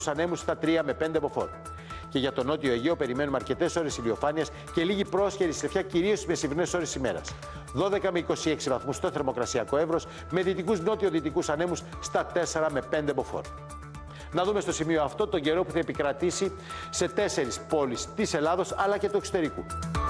ανέμους στα 3 με 5 μποφόρ. Και για το νότιο Αιγαίο περιμένουμε αρκετές ώρες ηλιοφάνειας και λίγη πρόσχερη στρεφιά, κυρίως στις μεσημβρινές ώρες της ημέρας. 12 με 26 βαθμούς στο θερμοκρασιακό εύρος, με δυτικούς νότιο-δυτικούς ανέμους στα 4 με 5 μποφόρ. Να δούμε στο σημείο αυτό τον καιρό που θα επικρατήσει σε 4 πόλεις της Ελλάδος αλλά και του εξωτερικού.